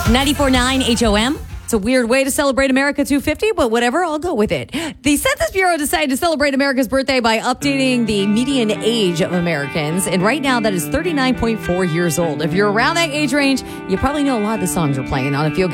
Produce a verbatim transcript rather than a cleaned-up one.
ninety-four point nine H O M. It's a weird way to celebrate America two fifty, but whatever, I'll go with it. The Census Bureau decided to celebrate America's birthday by updating the median age of Americans. And right now, that is thirty-nine point four years old. If you're around that age range, you probably know a lot of the songs we're playing on a Feel Good